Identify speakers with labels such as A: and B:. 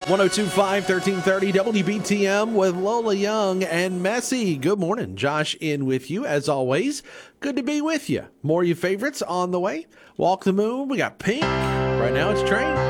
A: 1025 1330 WBTM with Lola Young and Messi. Good morning. Josh in with you as always. Good to be with you. More of your favorites on the way. Walk the Moon. We got Pink. Right now it's Train.